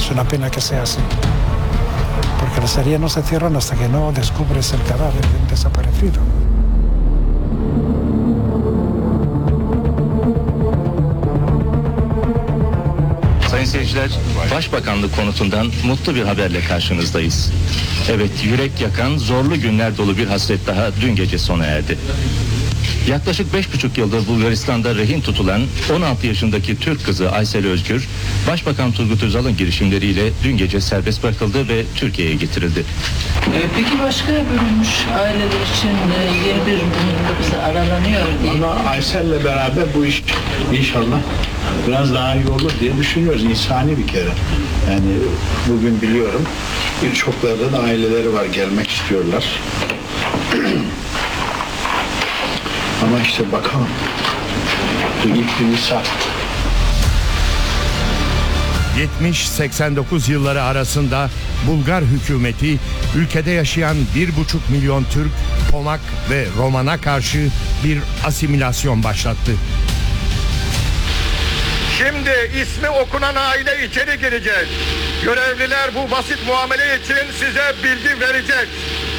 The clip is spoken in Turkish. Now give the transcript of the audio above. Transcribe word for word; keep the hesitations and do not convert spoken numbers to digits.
Es una pena que sea así. Porque las heridas no se cierran hasta que no descubres el cadáver de un desaparecido. Sayın seyirciler, Başbakanlık konutundan mutlu bir haberle karşınızdayız. Evet, yürek yakan, zorlu günler dolu bir hasret daha dün gece sona erdi. Yaklaşık beş buçuk yıldır Bulgaristan'da rehin tutulan on altı yaşındaki Türk kızı Aysel Özgür, Başbakan Turgut Özal'ın girişimleriyle dün gece serbest bırakıldı ve Türkiye'ye getirildi. Ee, peki başka bölünmüş aileler için e, yeni bir kapısı aralanıyor diye. Ama Aysel'le beraber bu iş inşallah biraz daha iyi olur diye düşünüyoruz. İnsani bir kere. Yani bugün biliyorum birçoklarının aileleri var, gelmek istiyorlar. Ama işte bakalım. Bu ilk bir misal. yetmiş seksen dokuz yılları arasında Bulgar hükümeti ülkede yaşayan bir buçuk milyon Türk, Pomak ve Roman'a karşı bir asimilasyon başlattı. Şimdi ismi okunan aile içeri girecek. Görevliler bu basit muamele için size bilgi verecek.